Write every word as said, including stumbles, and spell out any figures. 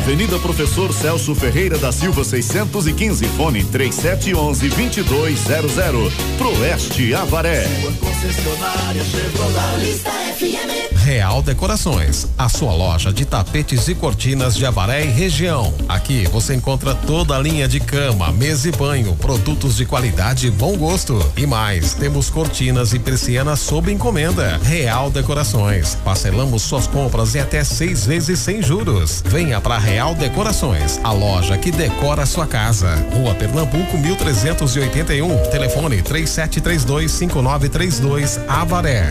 Avenida Professor Celso Ferreira da Silva seiscentos e quinze, fone três sete um um, dois dois zero zero. Proeste Avaré. Concessionária Chevrolet F M. Real Decorações, a sua loja de tapetes e cortinas de Avaré e região. Aqui você encontra toda a linha de cama, mesa e banho, produtos de qualidade e bom gosto. E mais, temos cortinas e persianas sob encomenda. Real Decorações, parcelamos suas compras em até seis vezes sem juros. Venha para Real Decorações, a loja que decora a sua casa. Rua Pernambuco, mil trezentos e oitenta e um, telefone três sete três dois, cinco nove três dois, Avaré.